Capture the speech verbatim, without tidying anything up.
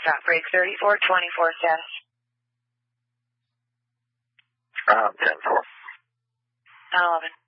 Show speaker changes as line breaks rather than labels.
Foxtrot, break thirty-four twenty-four status.
Um, ten four.
nine eleven.